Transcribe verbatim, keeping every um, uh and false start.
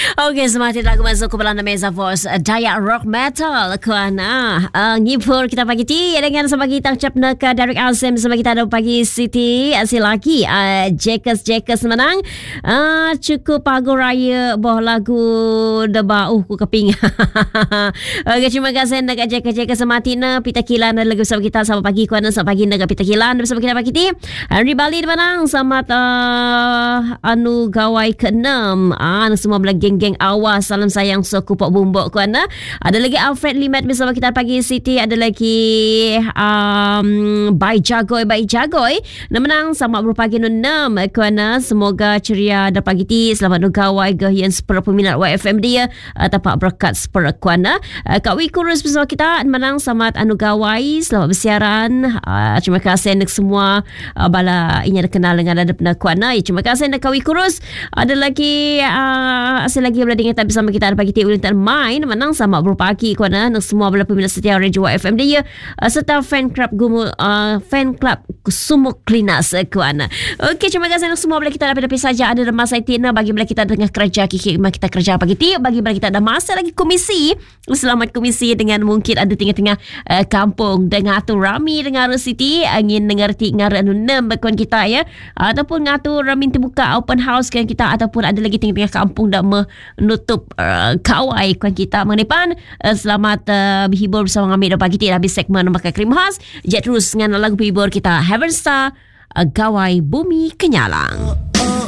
Okey, semakin lagu masuk ke belanda meza voice uh, Dayak rock metal kuana. Uh, ngipur kita pagi ti dengan sama kita ucap nak Derek Azim sama kita ada pagi Siti silaki uh, Jekes Jekes menang. Uh, cukup pagu raya boh lagu deba uh ku keping. Okey, terima kasih nak Jekes Jekes sematina pita kilan lagu sama kita sama pagi kuana sama pagi nak pita kilan bersama kita pagi ti. Henry Bali menang sama uh, anu gawai keenam. Ah, semua belah geng-geng awas. Salam sayang sekupok bumbok kuana. Ada lagi Alfred Limet bersama kita pagi Siti. Ada lagi um, Bai Jagoy Bai Jagoy na menang sama berpagi enam kuana. Semoga ceria ada pagi ti. Selamat nugawai gahian sepuluh peminat Y F M dia. Uh, tapak berkat sepuluh kuana. Uh, Kak Wi Kurus bersama kita menang sama anugawai. Selamat bersiaran. Uh, terima kasih untuk semua uh, bala ini ada kenal dengan ada pernah kuana. Ya, terima kasih untuk Kak Wi Kurus. Ada lagi uh, asal lagi berada dengan bersama kita ada pagi ti ulitan main menang sama berpagi kuana nak semua bala peminat setia Radio F M dia uh, serta fan club gumu uh, fan club Sumuk Klinas uh, kuana. Okey, terima kasih untuk semua bala kita dapat saja ada dalam masa itina bagi bala kita tengah kerja kiki kita kerja pagi ti bagi bala kita ada masa lagi komisi selamat komisi dengan mungkin ada tengah-tengah uh, kampung dengan atur rami dengan City ingin mengerti ngaran enam bakon kita ya ataupun ngatur rami terbuka open house kan kita ataupun ada lagi tengah-tengah kampung dah menutup uh, kawai kan kita mengepan uh, selamat uh, berhibur bersama kami dah pagi ti habis segmen memakai krim khas jet terus dengan lagu berhibur kita Heaven Star uh, Gawai Bumi Kenyalang.